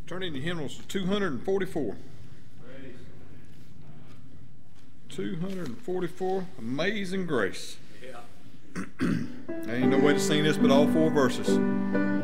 Turn in your hymnals to 244. 244, Amazing Grace. Yeah. Ain't no way to sing this but all four verses.